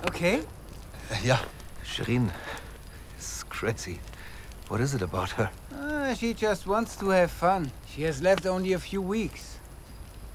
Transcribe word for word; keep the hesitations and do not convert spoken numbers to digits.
okay? Ja, Shirin is crazy. What is it about her? Uh, she just wants to have fun. She has left only a few weeks.